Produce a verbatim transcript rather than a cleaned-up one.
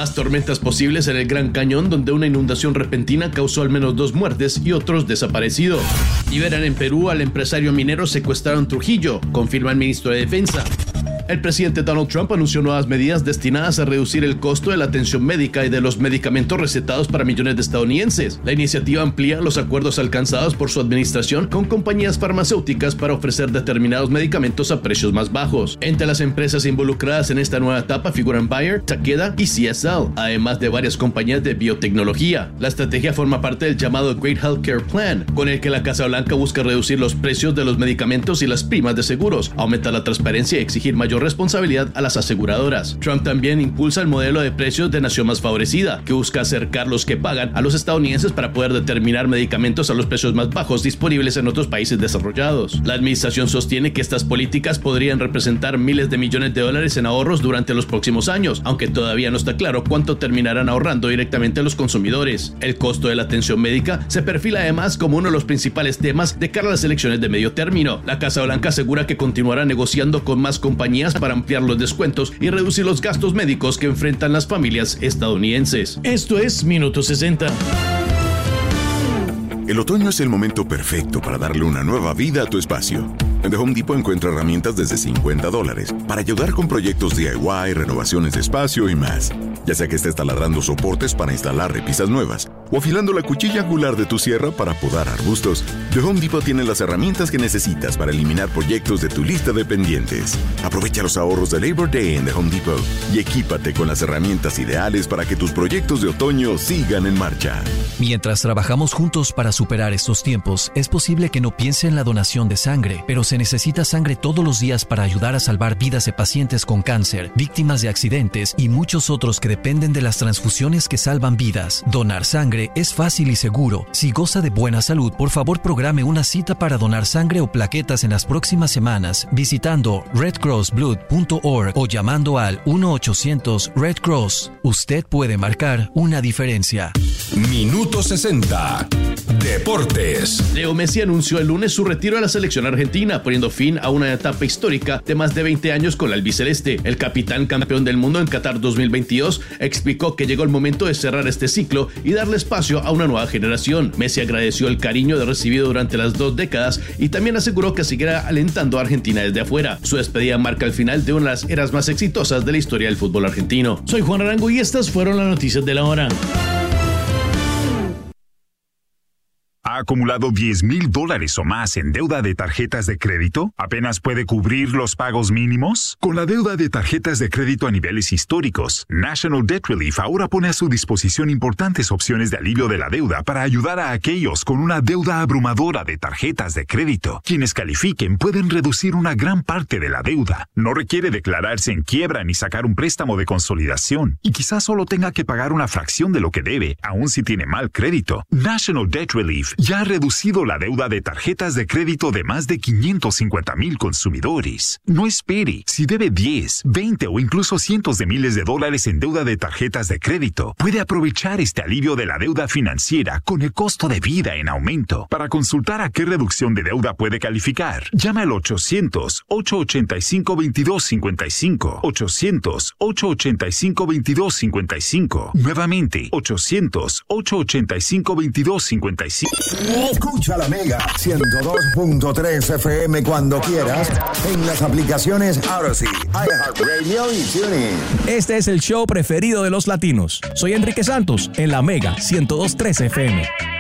Más tormentas posibles en el Gran Cañón, donde una inundación repentina causó al menos dos muertes y otros desaparecidos. Liberan en Perú al empresario minero secuestrado en Trujillo, confirma el ministro de Defensa. El presidente Donald Trump anunció nuevas medidas destinadas a reducir el costo de la atención médica y de los medicamentos recetados para millones de estadounidenses. La iniciativa amplía los acuerdos alcanzados por su administración con compañías farmacéuticas para ofrecer determinados medicamentos a precios más bajos. Entre las empresas involucradas en esta nueva etapa figuran Bayer, Takeda y C S L, además de varias compañías de biotecnología. La estrategia forma parte del llamado Great Healthcare Plan, con el que la Casa Blanca busca reducir los precios de los medicamentos y las primas de seguros, aumentar la transparencia y exigir mayor responsabilidad a las aseguradoras. Trump también impulsa el modelo de precios de nación más favorecida, que busca acercar los que pagan a los estadounidenses para poder determinar medicamentos a los precios más bajos disponibles en otros países desarrollados. La administración sostiene que estas políticas podrían representar miles de millones de dólares en ahorros durante los próximos años, aunque todavía no está claro cuánto terminarán ahorrando directamente a los consumidores. El costo de la atención médica se perfila además como uno de los principales temas de cara a las elecciones de medio término. La Casa Blanca asegura que continuará negociando con más compañías para ampliar los descuentos y reducir los gastos médicos que enfrentan las familias estadounidenses. Esto es Minuto sesenta. El otoño es el momento perfecto para darle una nueva vida a tu espacio. En The Home Depot encuentra herramientas desde cincuenta dólares para ayudar con proyectos D I Y, renovaciones de espacio y más. Ya sea que estés taladrando soportes para instalar repisas nuevas o afilando la cuchilla angular de tu sierra para podar arbustos, The Home Depot tiene las herramientas que necesitas para eliminar proyectos de tu lista de pendientes. Aprovecha los ahorros de Labor Day en The Home Depot y equípate con las herramientas ideales para que tus proyectos de otoño sigan en marcha. Mientras trabajamos juntos para superar estos tiempos, es posible que no piense en la donación de sangre, pero se necesita sangre todos los días para ayudar a salvar vidas de pacientes con cáncer, víctimas de accidentes y muchos otros que dependen de las transfusiones que salvan vidas. Donar sangre es fácil y seguro. Si goza de buena salud, por favor programe una cita para donar sangre o plaquetas en las próximas semanas visitando red cross blood punto org o llamando al uno ochocientos red cross. Usted puede marcar una diferencia. Minuto sesenta. Deportes. Leo Messi anunció el lunes su retiro de la selección argentina, poniendo fin a una etapa histórica de más de veinte años con la albiceleste. El capitán campeón del mundo en Qatar dos mil veintidós explicó que llegó el momento de cerrar este ciclo y darle espacio a una nueva generación. Messi agradeció el cariño de recibido durante las dos décadas y también aseguró que seguirá alentando a Argentina desde afuera. Su despedida marca el final de una de las eras más exitosas de la historia del fútbol argentino. Soy Juan Arango y estas fueron las noticias de la hora. ¿Ha acumulado diez mil dólares o más en deuda de tarjetas de crédito? ¿Apenas puede cubrir los pagos mínimos? Con la deuda de tarjetas de crédito a niveles históricos, National Debt Relief ahora pone a su disposición importantes opciones de alivio de la deuda para ayudar a aquellos con una deuda abrumadora de tarjetas de crédito. Quienes califiquen pueden reducir una gran parte de la deuda. No requiere declararse en quiebra ni sacar un préstamo de consolidación. Y quizás solo tenga que pagar una fracción de lo que debe, aun si tiene mal crédito. National Debt Relief ya ha reducido la deuda de tarjetas de crédito de más de quinientos cincuenta mil consumidores. No espere. Si debe diez, veinte o incluso cientos de miles de dólares en deuda de tarjetas de crédito, puede aprovechar este alivio de la deuda financiera con el costo de vida en aumento. Para consultar a qué reducción de deuda puede calificar, llame al ochocientos, ochocientos ochenta y cinco, veintidós cincuenta y cinco. ochocientos, ochocientos ochenta y cinco, veintidós cincuenta y cinco. Nuevamente, ochocientos, ochocientos ochenta y cinco, veintidós cincuenta y cinco. Escucha la Mega ciento dos punto tres F M cuando quieras en las aplicaciones Odyssey, iHeartRadio y TuneIn. Este es el show preferido de los latinos. Soy Enrique Santos en la Mega ciento dos punto tres F M.